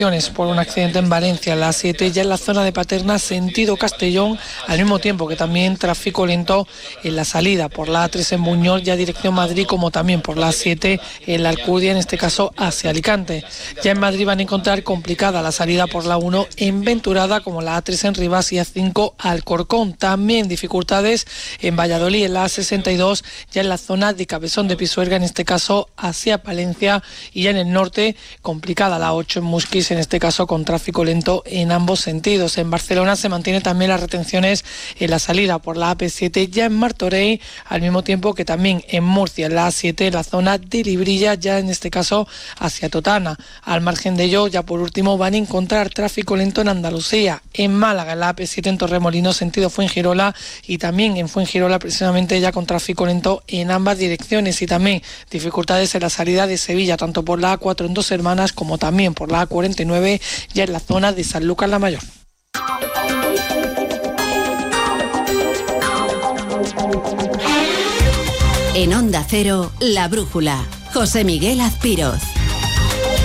por un accidente en Valencia, la A7 ya en la zona de Paterna, sentido Castellón, al mismo tiempo que también tráfico lento en la salida por la A3 en Buñol, ya dirección Madrid, como también por la A7 en la Alcudia, en este caso hacia Alicante. Ya en Madrid van a encontrar complicada la salida por la 1 en Venturada, como la A3 en Rivas y A5 Alcorcón. También dificultades en Valladolid, en la A62, ya en la zona de Cabezón de Pisuerga, en este caso hacia Palencia, y ya en el norte complicada la 8 en Musquis, en este caso con tráfico lento en ambos sentidos. En Barcelona se mantienen también las retenciones en la salida por la AP7 ya en Martorell, al mismo tiempo que también en Murcia, en la A7, en la zona de Librilla, ya en este caso hacia Totana. Al margen de ello, ya por último, van a encontrar tráfico lento en Andalucía, en Málaga, en la AP7 en Torremolinos, sentido Fuengirola, y también en Fuengirola precisamente ya con tráfico lento en ambas direcciones, y también dificultades en la salida de Sevilla, tanto por la A4 en Dos Hermanas como también por la A49 ya en la zona de Sanlúcar la Mayor. En Onda Cero, La Brújula, José Miguel Azpiroz.